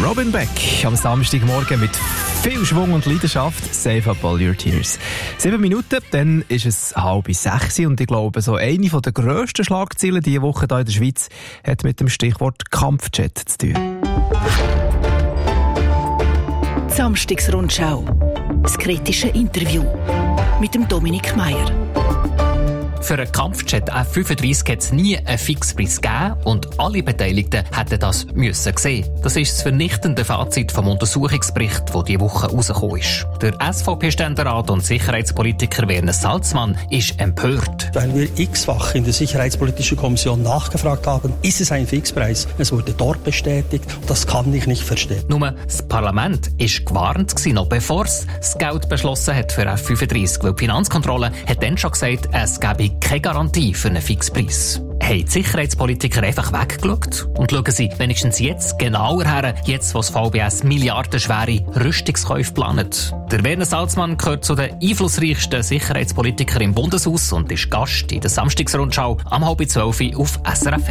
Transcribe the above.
Robin Beck am Samstagmorgen mit viel Schwung und Leidenschaft. Save up all your tears. 7 Minuten, dann ist es 5:30 und ich glaube, so eine der grössten Schlagzeilen diese Woche hier in der Schweiz hat mit dem Stichwort Kampfjet zu tun. Samstagsrundschau. Das kritische Interview mit dem Dominik Meier. Für einen Kampfjet F-35 hat es nie einen Fixpreis gegeben und alle Beteiligten hätten das müssen sehen. Das ist das vernichtende Fazit vom Untersuchungsbericht, der diese Woche rausgekommen ist. Der SVP-Ständerat und Sicherheitspolitiker Werner Salzmann ist empört. Weil wir x-fach in der Sicherheitspolitischen Kommission nachgefragt haben, ist es ein Fixpreis? Es wurde dort bestätigt. Das kann ich nicht verstehen. Nur das Parlament war gewarnt, noch bevor es das Geld beschlossen hat für F-35, weil die Finanzkontrolle hat dann schon gesagt, es gebe keine Garantie für einen Fixpreis. Haben die Sicherheitspolitiker einfach weggeschaut? Und schauen sie wenigstens jetzt genauer her, jetzt wo das VBS milliardenschwere Rüstungskäufe planet. Der Werner Salzmann gehört zu den einflussreichsten Sicherheitspolitikern im Bundeshaus und ist Gast in der Samstagsrundschau am 11:30 auf SRF.